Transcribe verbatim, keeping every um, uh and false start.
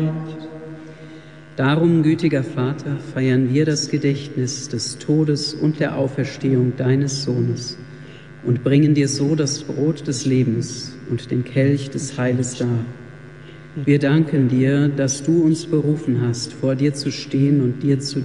Darum, gütiger Vater, feiern wir das Gedächtnis des Todes und der Auferstehung deines Sohnes und bringen dir so das Brot des Lebens und den Kelch des Heiles dar. Wir danken dir, dass du uns berufen hast, vor dir zu stehen und dir zu